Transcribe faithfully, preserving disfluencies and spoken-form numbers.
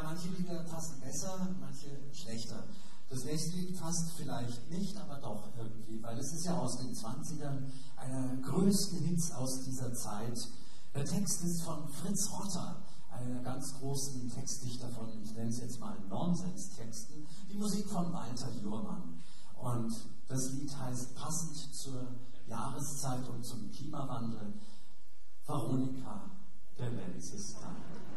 Ja, manche Lieder passen besser, manche schlechter. Das nächste Lied passt vielleicht nicht, aber doch irgendwie, weil es ist ja aus den zwanzigern, einer der größten Hits aus dieser Zeit. Der Text ist von Fritz Rotter, einer der ganz großen Textdichter von, ich nenne es jetzt mal Nonsens-Texten, die Musik von Walter Jurmann. Und das Lied heißt passend zur Jahreszeit und zum Klimawandel Veronika, der Welt ist kalt.